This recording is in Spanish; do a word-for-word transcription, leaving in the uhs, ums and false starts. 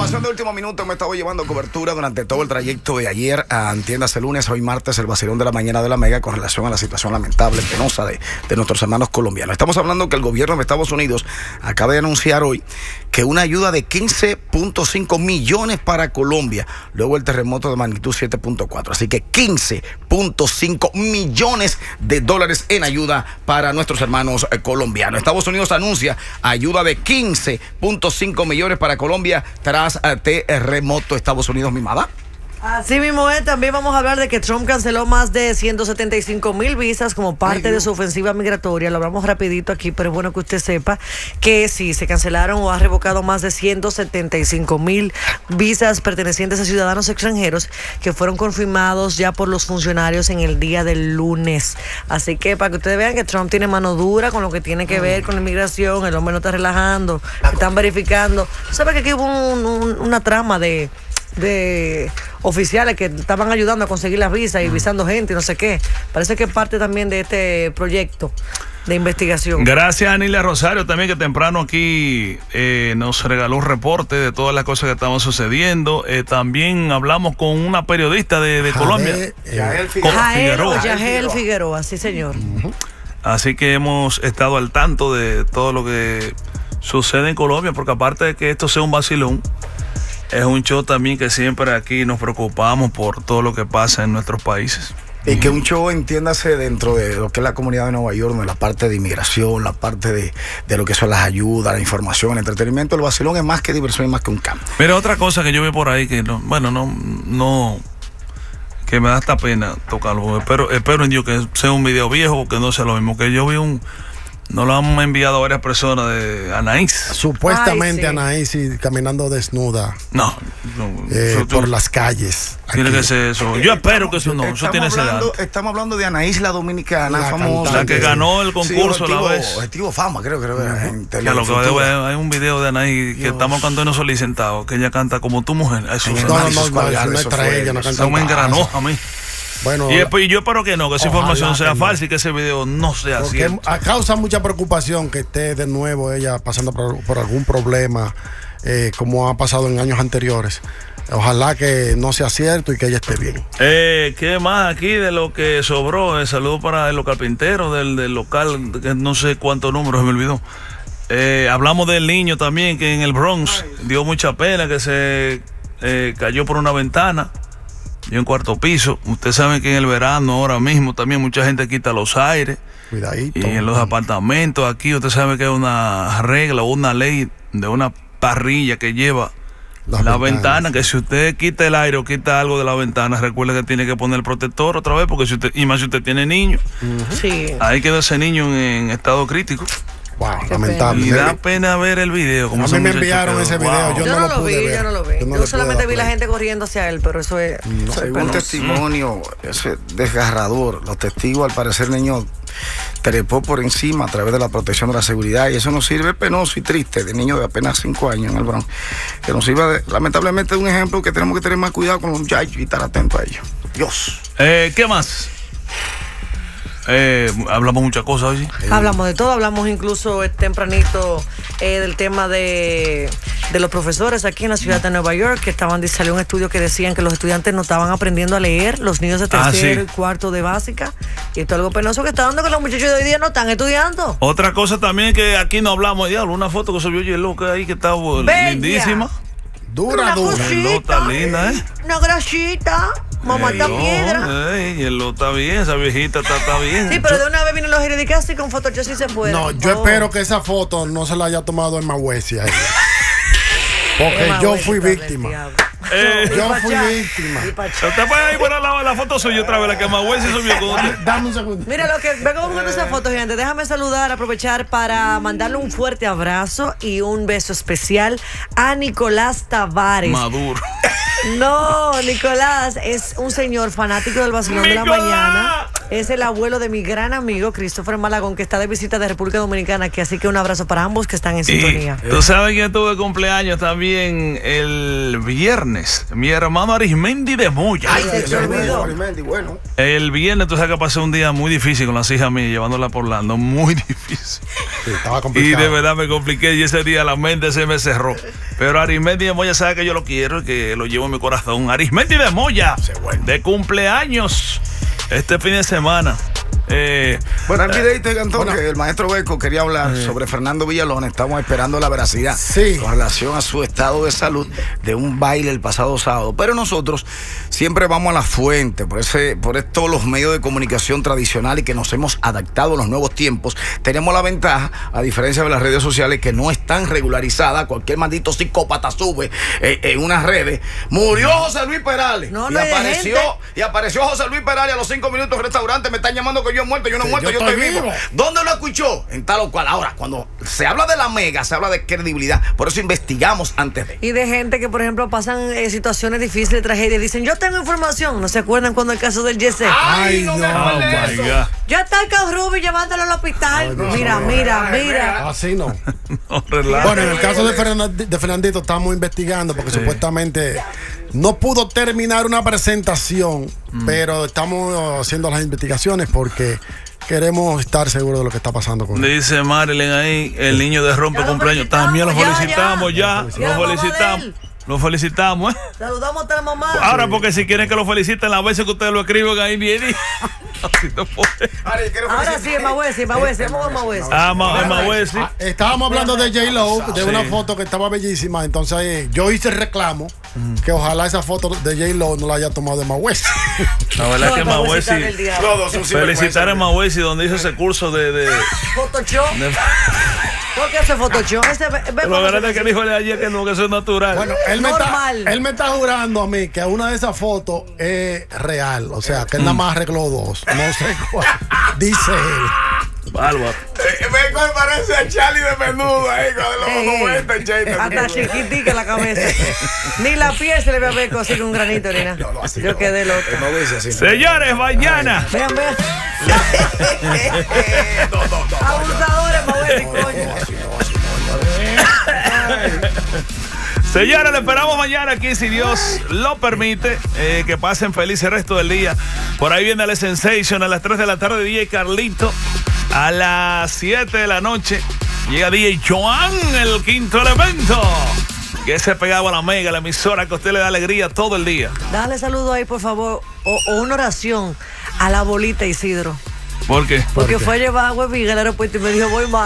información de último minuto. Me he estado llevando cobertura durante todo el trayecto de ayer a Entiéndase lunes, hoy martes, el vacilón de la mañana de la Mega con relación a la situación lamentable, penosa de, de nuestros hermanos colombianos. Estamos hablando que el gobierno de Estados Unidos acaba de anunciar hoy que una ayuda de quince punto cinco millones para Colombia, luego el terremoto de magnitud siete punto cuatro. Así que quince punto cinco millones de dólares en ayuda para nuestros hermanos eh, colombianos. Estados Unidos anuncia ayuda de quince punto cinco millones para Colombia tras eh, terremoto. Estados Unidos, mi mamá. Así mismo es, también vamos a hablar de que Trump canceló más de ciento setenta y cinco mil visas como parte Ay, de su ofensiva migratoria. Lo hablamos rapidito aquí, pero es bueno que usted sepa que sí, se cancelaron o ha revocado más de ciento setenta y cinco mil visas pertenecientes a ciudadanos extranjeros que fueron confirmados ya por los funcionarios en el día del lunes. Así que para que ustedes vean que Trump tiene mano dura con lo que tiene que ver con la inmigración, el hombre no está relajando, están verificando. ¿Sabe que aquí hubo un, un, una trama de... de oficiales que estaban ayudando a conseguir las visas y visando gente y no sé qué? Parece que es parte también de este proyecto de investigación. Gracias a Anilia Rosario también, que temprano aquí eh, nos regaló un reporte de todas las cosas que estaban sucediendo. Eh, también hablamos con una periodista de, de Colombia, eh, Yael Figueroa. Figueroa. Yael Figueroa, sí señor. Uh-huh. Así que hemos estado al tanto de todo lo que sucede en Colombia, porque aparte de que esto sea un vacilón, es un show también que siempre aquí nos preocupamos por todo lo que pasa en nuestros países. Y que un show, entiéndase, dentro de lo que es la comunidad de Nueva York, ¿no? La parte de inmigración, la parte de, de lo que son las ayudas, la información, el entretenimiento, el vacilón es más que diversión y más que un campo. Pero otra cosa que yo veo por ahí que no, bueno, no, no, que me da hasta pena tocarlo. Espero, espero en Dios que sea un video viejo, que no sea lo mismo. Que yo vi un... Nos lo han enviado a varias personas de Anaís. Supuestamente Ay, sí. Anaís y caminando desnuda. No, no eh, eso, por tú, las calles. Tiene aquí. que ser eso. Yo espero que eso no, eso tiene ese hablando, edad. Estamos hablando de Anaís, la dominicana, La famosa. La que ganó el concurso sí, a la objetivo, vez. Objetivo Fama, creo que era en Que lo que Telefutura. hay un video de Anaís que Dios. estamos cantando en sentados, que ella canta como tu mujer. Eso, Ay, eso, No, no, Eso no, fue no, algo, eso no eso es fue- ella, no eso canta eso me engranó a mí. Bueno, Y, después, y yo espero que no, que esa Ojalá información sea que no. falsa y que ese video no sea porque cierto. a causa mucha preocupación que esté de nuevo ella pasando por, por algún problema, eh, como ha pasado en años anteriores. Ojalá que no sea cierto y que ella esté bien. Eh, ¿Qué más aquí de lo que sobró? Eh, saludo para los carpinteros del, del local, que no sé cuántos números, se me olvidó. Eh, hablamos del niño también, que en el Bronx dio mucha pena, que se eh, cayó por una ventana. Yo en cuarto piso. Ustedes saben que en el verano ahora mismo también mucha gente quita los aires. Cuidadito. Y en los apartamentos aquí usted sabe que hay una regla o una ley de una parrilla que lleva Las la ventanas. ventana, que si usted quita el aire o quita algo de la ventana, recuerde que tiene que poner el protector otra vez, porque si usted, y más si usted tiene niño, Sí. ahí quedó ese niño en, en estado crítico. Wow, Qué lamentable. Y da pena ver el video. Como A ese mí me muchacho enviaron quedó. ese video, Wow. yo Yo no no lo lo pude vi, ver. yo no lo vi. Yo no Yo le solamente pude vi la dar gente corriendo hacia él, pero eso es... No, eso es Según penoso. testimonio, eso es desgarrador. Los testigos, al parecer, el niño trepó por encima a través de la protección de la seguridad, y eso nos sirve penoso y triste de niño de apenas cinco años en el Bronx, que nos sirve de, lamentablemente, de un ejemplo que tenemos que tener más cuidado con los muchachos y estar atentos a ellos. Dios. Eh, ¿Qué más? Eh, hablamos muchas cosas hoy. Hablamos de todo, hablamos incluso eh, tempranito eh, del tema de, de los profesores aquí en la ciudad de Nueva York, que estaban, salió un estudio que decían que los estudiantes no estaban aprendiendo a leer, los niños de Ah, tercero sí. y cuarto de básica, y esto es algo penoso que está dando que los muchachos de hoy día no están estudiando. Otra cosa también que aquí no hablamos, diablo, una foto que subió Yelo que ahí que está uh, Bella. lindísima. Dura, Una dura. cosita. Yelo está linda, ¿eh? Una grasita, mamá está Ey, piedra. oh, ey, Yelo está bien, esa viejita está, está bien. Sí, pero de una vez vienen los giridicas y con Photoshop sí se puede. No, yo Oh. espero que esa foto no se la haya tomado en Mahuesia. Porque Emma yo Huesca, fui del víctima. diablo. Eh, Yo Y pa' fui allá, víctima. y pa' allá. ¿Usted puede ir para la, la foto suya otra vez, la que más güey se subió con usted? Dame un segundo. Mira, lo que vengo buscando esa foto, gente. Déjame saludar, aprovechar para mandarle un fuerte abrazo y un beso especial a Nicolás Tavares. Maduro. No, Nicolás es un señor fanático del vacilón de la ¡Nicolás! mañana. Es el abuelo de mi gran amigo Christopher Malagón, que está de visita de República Dominicana aquí. Así que un abrazo para ambos que están en sintonía. Y tú sabes que tuve cumpleaños también el viernes. Mi hermano Arismendi de Moya. Ay, se te olvidó. Bueno. El viernes, tú sabes que pasé un día muy difícil con las hijas mías, llevándola por Orlando. Muy difícil. Sí, estaba Y complicado. de verdad me compliqué y ese día la mente se me cerró. Pero Arismendi de Moya sabe que yo lo quiero y que lo llevo en mi corazón. Arismendi de Moya, de cumpleaños este fin de semana. Eh, bueno, el videito cantó bueno, que el maestro Beco quería hablar eh, sobre Fernando Villalón. Estamos esperando la veracidad sí. con relación a su estado de salud de un baile el pasado sábado. Pero nosotros siempre vamos a la fuente, por ese, por todos los medios de comunicación tradicionales que nos hemos adaptado a los nuevos tiempos. Tenemos la ventaja, a diferencia de las redes sociales, que no están regularizadas. Cualquier maldito psicópata sube eh, en unas redes. Murió José Luis Perales. No, y, no apareció, y apareció José Luis Perales a los cinco minutos en el restaurante. Me están llamando que yo he muerto, yo no he sí, muerto, yo, yo estoy vivo. vivo. ¿Dónde lo escuchó? En tal o cual. Ahora, cuando se habla de la mega, se habla de credibilidad. Por eso investigamos antes de. Y de gente que, por ejemplo, pasan eh, situaciones difíciles, tragedias. Dicen, yo tengo información. ¿No se acuerdan cuando el caso del Yesé? ¡Ay, no, no me oh my God! Ya está el Ruby llevándolo al hospital. No, mira, no, mira, no, mira. Así no. no bueno, en el caso de, Fernand de Fernandito estamos investigando porque sí. supuestamente no pudo terminar una presentación, mm. pero estamos haciendo las investigaciones porque queremos estar seguros de lo que está pasando con él. Dice Marilyn ahí, el niño de rompe cumpleaños. También lo felicitamos ya. ya. Lo felicitamos. Lo felicitamos, ¿eh? Saludamos a la mamá. Ahora, sí. porque si quieren que lo feliciten, las veces que ustedes lo escriben ahí viene. Así no puede. Ahora sí, Mahuesi, Mahuesi, vamos a Mahuesi. Ah, Mahuesi. Estábamos hablando de J-Lo, de una sí. foto que estaba bellísima. Entonces, yo hice el reclamo mm. que ojalá esa foto de J-Lo no la haya tomado de Mahuesi. La verdad que Mahuesi. Felicitar a Mahuesi donde hizo ese curso de. de Photoshop. De, ¿por qué hace Photoshop? Ese, Lo verdad es que dijo ayer que no, que eso es natural. Bueno, él me, está, él me está jurando a mí que una de esas fotos es real. O sea, que él nada más arregló dos. No sé cuál. Dice él. Bárbaro. Beco me parece a Charlie de Menudo ahí, con los noventa, Charlie. Hasta chiquitica la cabeza. Ni la piel se le ve a Beco así con un granito, Nina. No, no, así Yo no. quedé loco. No dice así. Señores, mañana. Ay. Vean, vean. no, no, no. Abusadores, Mahuesi, coño. Señores, le esperamos mañana aquí, si Dios lo permite. Eh, que pasen feliz el resto del día. Por ahí viene la Sensation a las tres de la tarde, D J Carlito. A las siete de la noche llega D J Joan, el quinto elemento. Que se pegaba a la mega, la emisora que a usted le da alegría todo el día. Dale saludo ahí, por favor, o, o una oración a la bolita, Isidro. ¿Por qué? Porque ¿Por qué? fue a llevar a Huevín al aeropuerto y me dijo, voy mal.